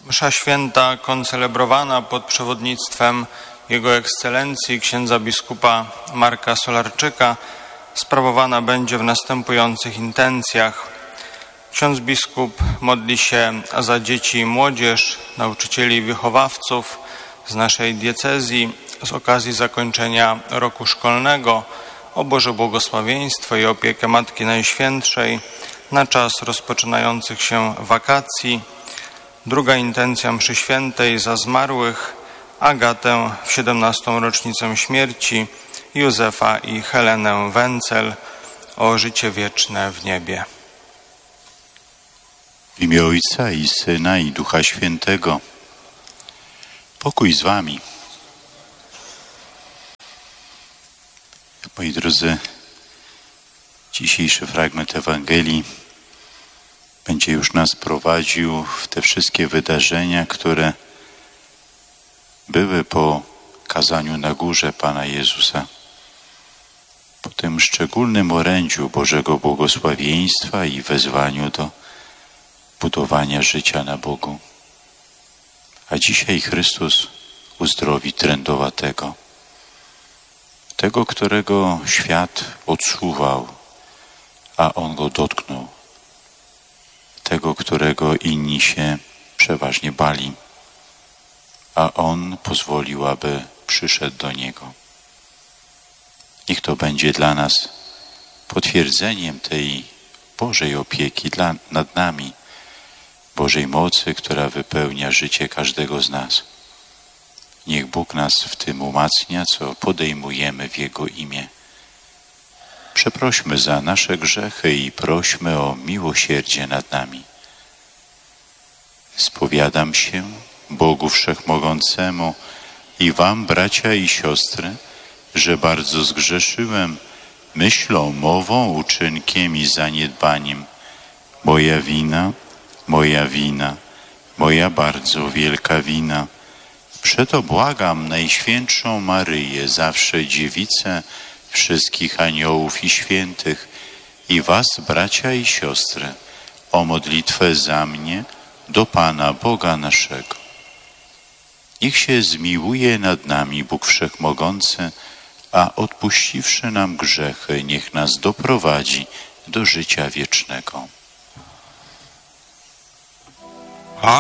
Msza święta koncelebrowana pod przewodnictwem Jego Ekscelencji księdza biskupa Marka Solarczyka sprawowana będzie w następujących intencjach. Ksiądz biskup modli się za dzieci i młodzież, nauczycieli i wychowawców z naszej diecezji z okazji zakończenia roku szkolnego, o Boże błogosławieństwo i opiekę Matki Najświętszej na czas rozpoczynających się wakacji. Druga intencja mszy świętej za zmarłych, Agatę w 17. rocznicę śmierci, Józefa i Helenę Wencel o życie wieczne w niebie. W imię Ojca i Syna i Ducha Świętego. Pokój z wami. Moi drodzy, dzisiejszy fragment Ewangelii będzie już nas prowadził w te wszystkie wydarzenia, które były po kazaniu na górze Pana Jezusa. Po tym szczególnym orędziu Bożego błogosławieństwa i wezwaniu do budowania życia na Bogu. A dzisiaj Chrystus uzdrowi trędowatego. Tego, którego świat odsuwał, a On go dotknął. Tego, którego inni się przeważnie bali, a On pozwolił, aby przyszedł do Niego. Niech to będzie dla nas potwierdzeniem tej Bożej opieki nad nami, Bożej mocy, która wypełnia życie każdego z nas. Niech Bóg nas w tym umacnia, co podejmujemy w Jego imię. Przeprośmy za nasze grzechy i prośmy o miłosierdzie nad nami. Spowiadam się Bogu Wszechmogącemu i wam, bracia i siostry, że bardzo zgrzeszyłem myślą, mową, uczynkiem i zaniedbaniem. Moja wina, moja bardzo wielka wina. Przeto błagam Najświętszą Maryję, zawsze Dziewicę, wszystkich aniołów i świętych i was, bracia i siostry, o modlitwę za mnie do Pana Boga naszego. Niech się zmiłuje nad nami Bóg Wszechmogący, a odpuściwszy nam grzechy, niech nas doprowadzi do życia wiecznego.